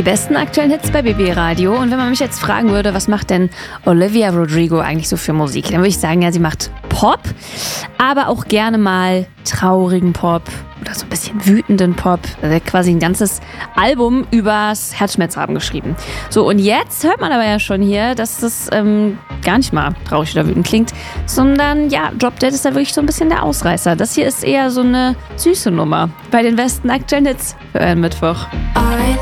Die besten aktuellen Hits bei BB Radio. Und wenn man mich jetzt fragen würde, was macht denn Olivia Rodrigo eigentlich so für Musik, dann würde ich sagen, ja, sie macht Pop, aber auch gerne mal traurigen Pop oder so ein bisschen wütenden Pop. Also quasi ein ganzes Album übers Herzschmerzraben geschrieben. So, und jetzt hört man aber ja schon hier, dass das gar nicht mal traurig oder wütend klingt, sondern ja, Drop Dead ist da wirklich so ein bisschen der Ausreißer. Das hier ist eher so eine süße Nummer bei den besten aktuellen Hits für einen Mittwoch.